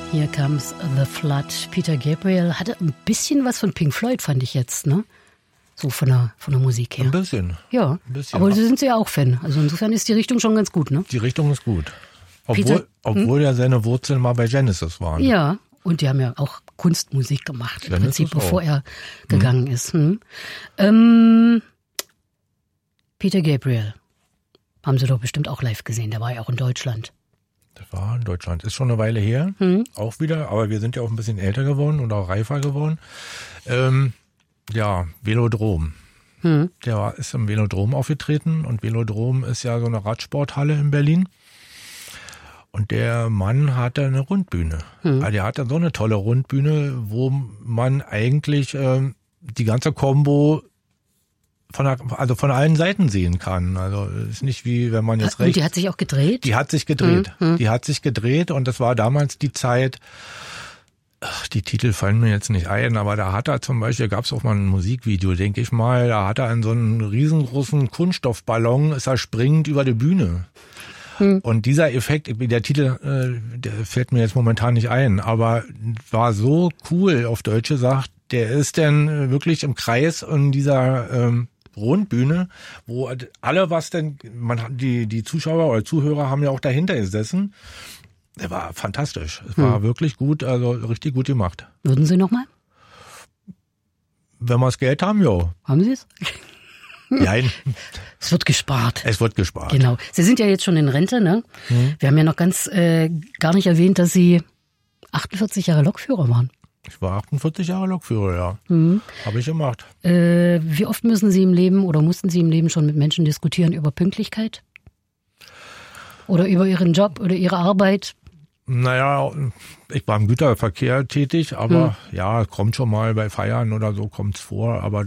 Here Comes the Flood. Peter Gabriel hatte ein bisschen was von Pink Floyd, fand ich jetzt, ne? So von der Musik her. Ein bisschen. Ja, ein bisschen. Aber Sie sind ja auch Fan. Also insofern ist die Richtung schon ganz gut, ne? Die Richtung ist gut. Obwohl ja seine Wurzeln mal bei Genesis waren. Ja, und die haben ja auch Kunstmusik gemacht, im Prinzip, bevor er gegangen ist. Peter Gabriel haben Sie doch bestimmt auch live gesehen. Der war ja auch in Deutschland. Das war in Deutschland. Ist schon eine Weile her. Auch wieder. Aber wir sind ja auch ein bisschen älter geworden und auch reifer geworden. Velodrom. Der ist im Velodrom aufgetreten. Und Velodrom ist ja so eine Radsporthalle in Berlin. Und der Mann hatte eine Rundbühne. Also der hatte so eine tolle Rundbühne, wo man eigentlich die ganze Combo von allen Seiten sehen kann. Also ist nicht wie wenn man jetzt rechts. Und die hat sich auch gedreht? Die hat sich gedreht. Die hat sich gedreht und das war damals die Zeit. Die Titel fallen mir jetzt nicht ein, aber da hat er zum Beispiel, gab es auch mal ein Musikvideo, denke ich mal, da hat er in so einen riesengroßen Kunststoffballon, ist er springend über die Bühne. Und dieser Effekt, der Titel, der fällt mir jetzt momentan nicht ein, aber war so cool, auf Deutsch gesagt, der ist dann wirklich im Kreis in dieser Rundbühne, wo alle die Zuschauer oder Zuhörer haben ja auch dahinter gesessen. Der war fantastisch. Es war wirklich gut, also richtig gut gemacht. Würden Sie nochmal? Wenn wir das Geld haben, ja. Haben Sie es? Nein. Es wird gespart. Es wird gespart. Genau. Sie sind ja jetzt schon in Rente, ne? Wir haben ja noch gar nicht erwähnt, dass Sie 48 Jahre Lokführer waren. Ich war 48 Jahre Lokführer, ja. Habe ich gemacht. Wie oft müssen Sie im Leben oder mussten Sie im Leben schon mit Menschen diskutieren über Pünktlichkeit? Oder über Ihren Job oder Ihre Arbeit? Naja, ich war im Güterverkehr tätig, aber ja, kommt schon mal bei Feiern oder so, kommt's vor. Aber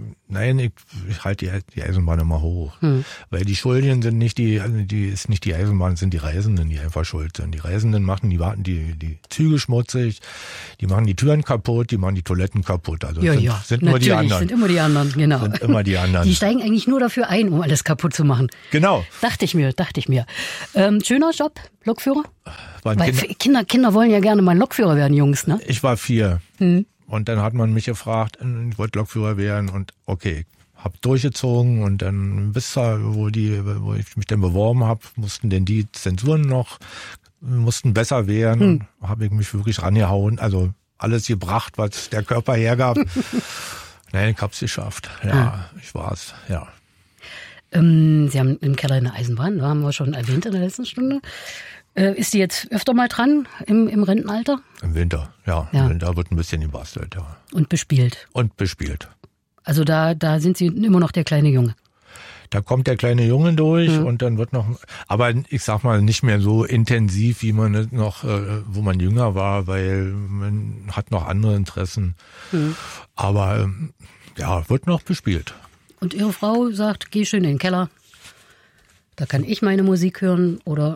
ich halte die Eisenbahn immer hoch. Weil die Schuldigen sind nicht ist nicht die Eisenbahn, sind die Reisenden, die einfach schuld sind. Die Reisenden machen die Züge schmutzig, die machen die Türen kaputt, die machen die Toiletten kaputt. Also sind nur die anderen. Sind immer die anderen, genau. Sind immer die anderen. Die steigen eigentlich nur dafür ein, um alles kaputt zu machen. Genau. Dachte ich mir. Schöner Job, Lokführer? Weil Kinder wollen ja gerne mal Lokführer werden, Jungs, ne? Ich war 4. Und dann hat man mich gefragt, ich wollte Lokführer werden und okay, hab durchgezogen und dann wo ich mich dann beworben habe, mussten denn die Zensuren mussten besser werden. Habe ich mich wirklich rangehauen, also alles gebracht, was der Körper hergab. Nein, ich hab's geschafft. Ja, ich war's, ja. Sie haben im Keller eine Eisenbahn, da haben wir schon erwähnt in der letzten Stunde. Ist die jetzt öfter mal dran im Rentenalter? Im Winter, ja. Im Winter wird ein bisschen gebastelt, ja. Und bespielt? Also da sind Sie immer noch der kleine Junge? Da kommt der kleine Junge durch und dann wird aber ich sag mal nicht mehr so intensiv, wie man es noch, wo man jünger war, weil man hat noch andere Interessen. Aber wird noch bespielt. Und Ihre Frau sagt, geh schön in den Keller, da kann ich meine Musik hören oder...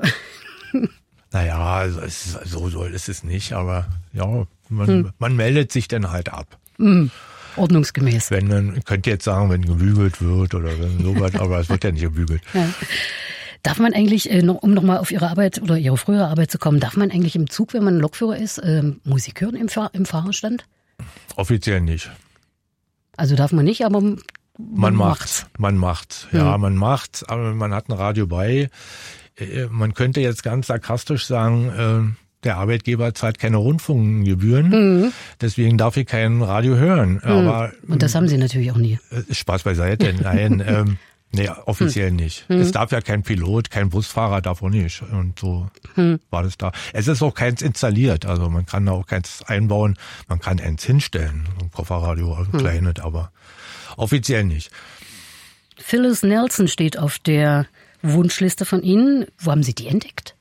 Naja, also so ist es nicht, aber ja, man meldet sich dann halt ab. Ordnungsgemäß. Ich könnte jetzt sagen, wenn gebügelt wird oder wenn sowas, aber es wird ja nicht gebügelt. Ja. Darf man eigentlich, um nochmal auf Ihre Arbeit oder Ihre frühere Arbeit zu kommen, darf man eigentlich im Zug, wenn man Lokführer ist, Musik hören im Fahrerstand? Offiziell nicht. Also darf man nicht, aber man macht's. Ja, man macht's, aber man hat ein Radio bei. Man könnte jetzt ganz sarkastisch sagen, der Arbeitgeber zahlt keine Rundfunkgebühren, deswegen darf ich kein Radio hören. Aber und das haben Sie natürlich auch nie. Spaß beiseite, nein, nee, offiziell nicht. Es darf ja kein Pilot, kein Busfahrer darf auch nicht. Und so war das da. Es ist auch keins installiert, also man kann da auch keins einbauen. Man kann eins hinstellen, ein Kofferradio, ein kleines, aber offiziell nicht. Phyllis Nelson steht auf der Wunschliste von Ihnen. Wo haben Sie die entdeckt?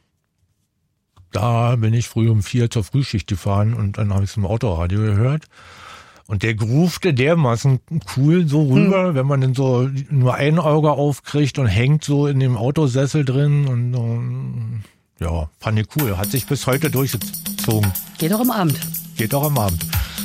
Da bin ich früh um 4 zur Frühschicht gefahren und dann habe ich es im Autoradio gehört. Und der groovte dermaßen cool so rüber, wenn man dann so nur ein Auge aufkriegt und hängt so in dem Autosessel drin. Und ja, fand ich cool. Hat sich bis heute durchgezogen. Geht auch am Abend. Geht auch am Abend.